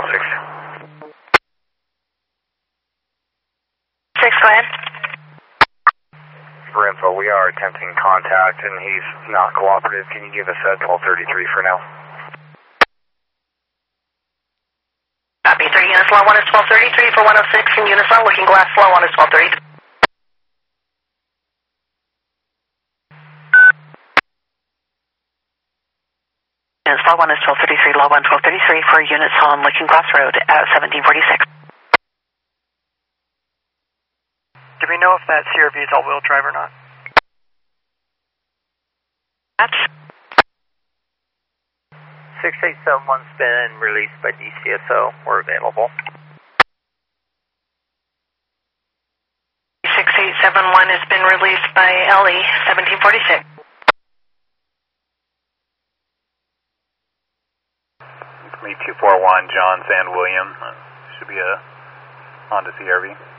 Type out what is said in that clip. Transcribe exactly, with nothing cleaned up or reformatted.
oh six. six, go ahead. For info, we are attempting contact and he's not cooperative. Can you give us a twelve thirty-three for now? Copy, three units low, one is twelve thirty-three for one oh six, and units on looking glass slow, one is twelve thirty-three. Units low, one is twelve thirty-three, low one, twelve thirty-three for units on Looking Glass Road at seventeen forty-six. Do we know if that C R V is all-wheel drive or not? That's six eight seven one's been released by D C S O. We're available. six eight seven one has been released by L E, seventeen forty-six. Me two four one, John San William. Uh, should be a Honda C R V.